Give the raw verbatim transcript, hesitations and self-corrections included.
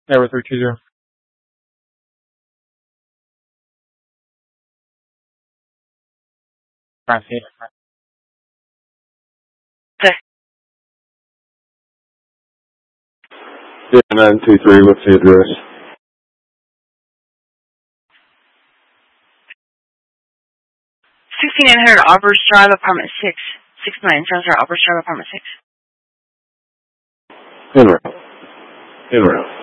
Ever three two zero. Gracias. Okay. Yeah, nine two three. What's the address? sixty-nine hundred Aubers Drive, apartment six. six nine seven zero Aubers Drive, apartment six. In route. In route.